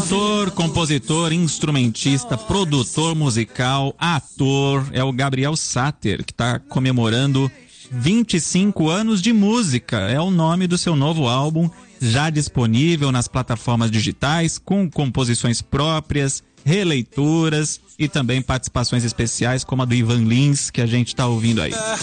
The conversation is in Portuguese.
Cantor, compositor, instrumentista, produtor musical, ator, é o Gabriel Sater, que está comemorando 25 anos de música. É o nome do seu novo álbum, já disponível nas plataformas digitais, com composições próprias, releituras e também participações especiais como a do Ivan Lins, que a gente está ouvindo aí.